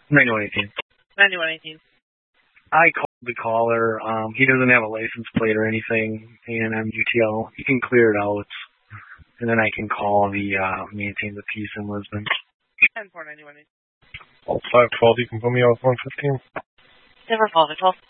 9118. 9118. I called the caller. He doesn't have a license plate or anything, A&M UTL. You can clear it out, and then I can call the Maintain the Peace in Lisbon. 10-4 9118. Alt 512, you can put me out with 115. Denver 12.